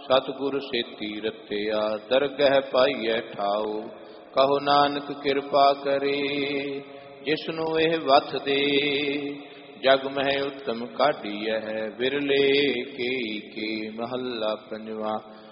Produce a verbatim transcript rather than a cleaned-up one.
ਸਤਿਗੁਰ ਸੇਤੀ ਰਤਿਆ, ਦਰਗਹਿ ਪਾਈਐ ਠਾਉ। ਕਹੋ ਨਾਨਕ ਕਿਰਪਾ ਕਰੇ, ਜਿਸਨੂੰ ਇਹ ਵਥ ਦੇ। ਜਗ ਮਹਿ ਉੱਤਮ ਕਾਢੀਐ, ਵਿਰਲੇ ਕੇ ਕੇ। ਮਹੱਲਾ ਪੰਜਵਾ।